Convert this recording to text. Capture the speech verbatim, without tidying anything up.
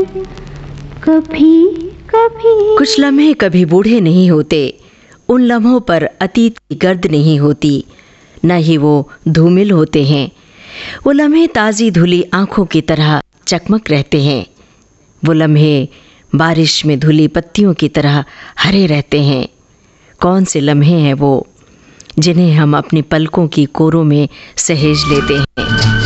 कभी कभी। कुछ लम्हे कभी बूढ़े नहीं होते, उन लम्हों पर अतीत की गर्द नहीं होती, न ही वो धूमिल होते हैं। वो लम्हे ताज़ी धुली आंखों की तरह चकमक रहते हैं। वो लम्हे बारिश में धुली पत्तियों की तरह हरे रहते हैं। कौन से लम्हे हैं वो जिन्हें हम अपनी पलकों की कोरों में सहेज लेते हैं।